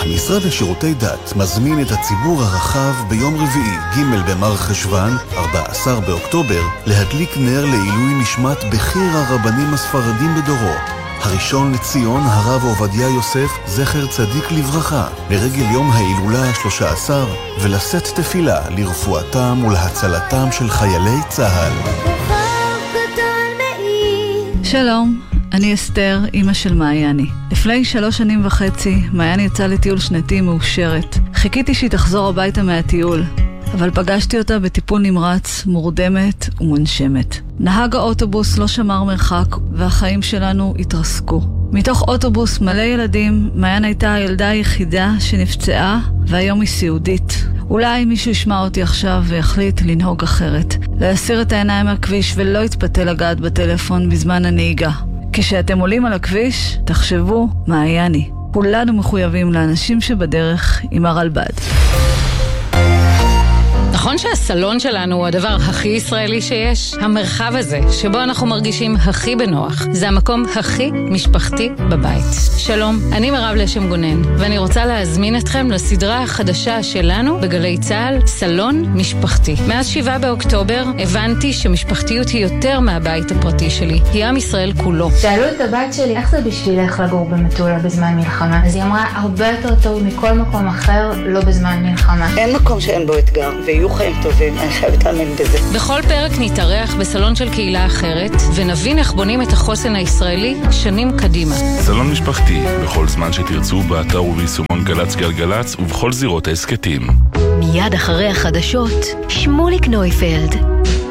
המשרד לשירותי דת מזמין את הציבור הרחב ביום רביעי ג' במר חשוון, 14 באוקטובר, להדליק נר לעילוי נשמת בכיר הרבנים הספרדים בדורו, הראשון לציון הרב עובדיה יוסף זכר צדיק לברכה, לרגל יום ההילולה ה-13, ולשאת תפילה לרפואתם ולהצלתם של חיילי צה"ל. שלום, אני אסתר, אמא של מעייני. לפני 3.5 שנים, מעייני יצאה לטיול שנתי מאושרת. חיכיתי שהיא תחזור הביתה מהטיול, אבל פגשתי אותה בטיפול נמרץ, מורדמת ומונשמת. נהג האוטובוס לא שמר מרחק, והחיים שלנו התרסקו. מתוך אוטובוס מלא ילדים, מעיין הייתה הילדה היחידה שנפצעה, והיום היא סיעודית. אולי מישהו ישמע אותי עכשיו ויחליט לנהוג אחרת. להסיר את העיניים מהכביש ולא יתפתה לגעת בטלפון בזמן הנהיגה. כשאתם עולים על הכביש, תחשבו מעייני. כולנו מחויבים לאנשים שבדרך עם הרלב"ד. נכון שהסלון שלנו הוא הדבר הכי ישראלי שיש? המרחב הזה, שבו אנחנו מרגישים הכי בנוח, זה המקום הכי משפחתי בבית. שלום, אני מירב לשם גונן, ואני רוצה להזמין אתכם לסדרה החדשה שלנו בגלי צהל, סלון משפחתי. מאז 7 באוקטובר הבנתי שמשפחתיות היא יותר מהבית הפרטי שלי, היא עם ישראל כולו. שאלו את הבת שלי, איך זה בשבילך לגור במטולה בזמן מלחמה? אז היא אמרה, הרבה יותר טוב מכל מקום אחר, לא בזמן מלחמה. אין מקום שאין בו אתגר, ויהיו חיים טובים, אני חייבת להאמין בזה. בכל פרק נתארח בסלון של קהילה אחרת, ונבין איך בונים את החוסן הישראלי שנים קדימה. סלון משפחתי, בכל זמן שתרצו, באתר וביישומון גלץ גלגלץ, ובכל זירות העסקתים. מיד אחרי החדשות, שמוליק נויפלד.